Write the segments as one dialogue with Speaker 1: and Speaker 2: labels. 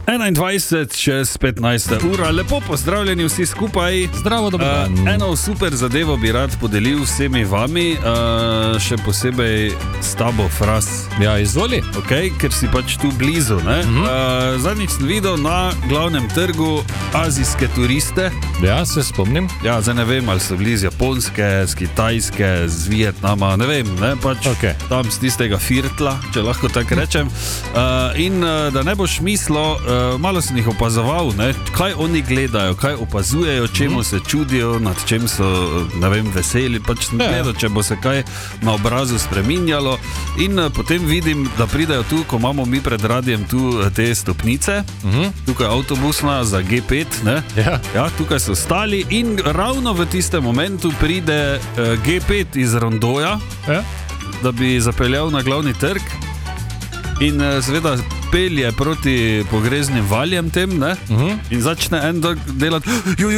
Speaker 1: 21 čez 15 ura. Lepo pozdravljeni vsi skupaj.
Speaker 2: Zdravo, dobro dan.
Speaker 1: Eno super zadevo bi rad podelil vsemi vami, še posebej s tabo, Fras.
Speaker 2: Ja, izvoli.
Speaker 1: Okay, ker si pač tu blizu. Zadnjič sem videl na glavnem trgu azijske turiste.
Speaker 2: Ja, se spomnim.
Speaker 1: Ja, zdaj ne vem, ali so bili z Japonske, z Kitajske, z Vietnama, ne vem, pač tam z tistega firtla, če lahko tako rečem. In da ne boš mislil, malo sem jih opazoval, kaj oni gledajo, kaj opazujejo, čemu se čudijo, nad čem so, ne vem, veseli, pač sem gledal, če bo se kaj na obrazu spreminjalo. In potem vidim, da pridejo tu, ko imamo mi pred radijem tu te stopnice, tukaj avtobusna za G5, ja, tukaj so stali in ravno v tistem momentu pride G5 iz Rondoja, da bi zapeljal na glavni trg in seveda pelje proti pogreznim valjem tem, in začne en delati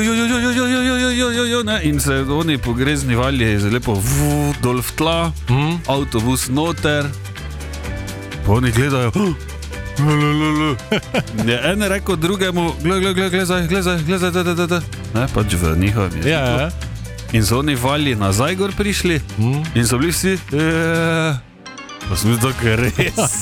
Speaker 1: in se oni pogrezni valji lepo dol v tla, avtobus noter, pa oni gledajo, je en rekel drugemu, glezaj, pač v njihovem jeziku. In so oni valji nazaj gor prišli in so bili vsi, pa smo tako res.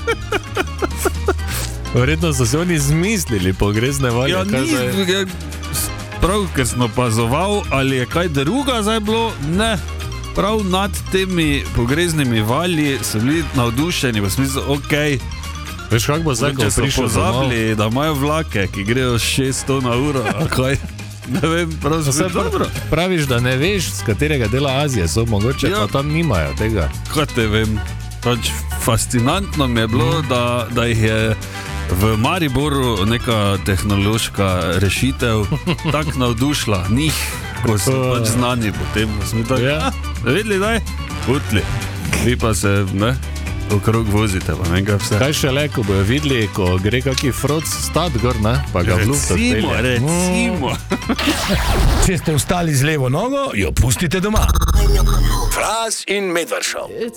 Speaker 2: Verjetno so se oni zmislili pogrezne valje.
Speaker 1: Ja, prav, ker sem opazoval, ali je kaj druga zdaj bilo, ne. Prav nad temi pogreznimi valji so bili navdušeni, v smislu, okej.
Speaker 2: Veš, kak bo zdaj, ko prišel
Speaker 1: pozabili, da imajo vlake, ki grejo 600 na uro, kaj? Ne vem, prav se dobro.
Speaker 2: Praviš, da ne veš, z katerega dela Azije so, mogoče pa tam nimajo tega.
Speaker 1: Kaj te vem, pač fascinantno mi je bilo, da jih je v Mariboru neka tehnološka rešitev tak navdušila njih, ko so pač znani potem. Smo tako, vedeli daj, utli. Vi pa se, okrog vozite, pa nekaj vse.
Speaker 2: Kaj še le, ko bojo videli, ko gre kaki froc stat gor, pa ga v luft odpelje.
Speaker 1: Recimo.
Speaker 3: Če ste vstali z levo nogo, jo pustite doma.
Speaker 4: Fras in Medvard Show.